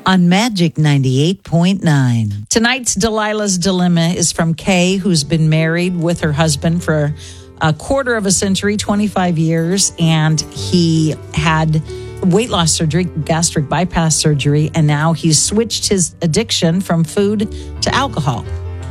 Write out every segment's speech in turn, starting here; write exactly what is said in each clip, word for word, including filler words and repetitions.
on Magic ninety-eight point nine. Tonight's Delilah's Dilemma is from Kay, who's been married with her husband for a quarter of a century, twenty-five years, and he had weight loss surgery, gastric bypass surgery, and now he's switched his addiction from food to alcohol.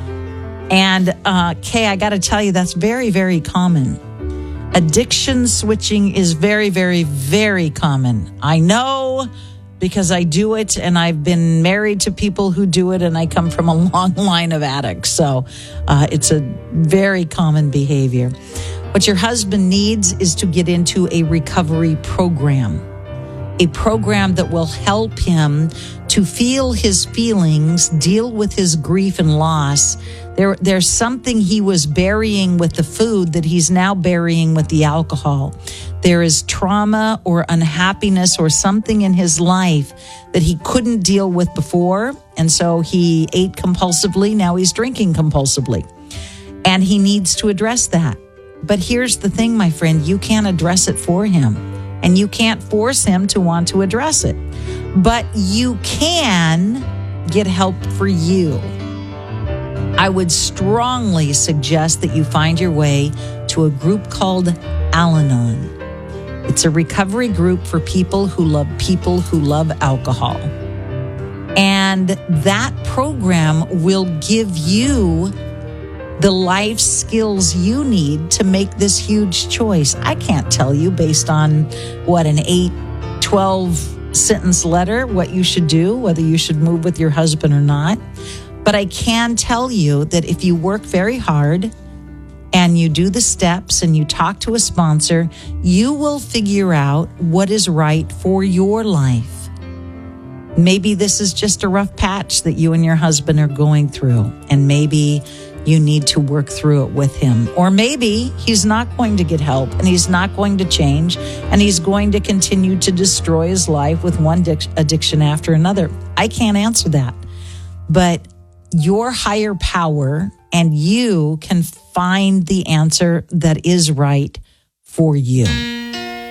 And uh, Kay, I got to tell you, that's very, very common. Addiction switching is very, very, very common. I know because I do it, and I've been married to people who do it, and I come from a long line of addicts. So uh, it's a very common behavior. What your husband needs is to get into a recovery program, a program that will help him to feel his feelings, deal with his grief and loss. There, there's something he was burying with the food that he's now burying with the alcohol. There is trauma or unhappiness or something in his life that he couldn't deal with before. And so he ate compulsively. Now he's drinking compulsively. And he needs to address that. But here's the thing, my friend, you can't address it for him. And you can't force him to want to address it. But you can get help for you. I would strongly suggest that you find your way to a group called Al-Anon. It's a recovery group for people who love people who love alcohol. And that program will give you the life skills you need to make this huge choice. I can't tell you based on what an eight, twelve sentence letter, what you should do, whether you should move with your husband or not. But I can tell you that if you work very hard and you do the steps and you talk to a sponsor, you will figure out what is right for your life. Maybe this is just a rough patch that you and your husband are going through, and maybe you need to work through it with him. Or maybe he's not going to get help and he's not going to change and he's going to continue to destroy his life with one addiction after another. I can't answer that. But your higher power and you can find the answer that is right for you.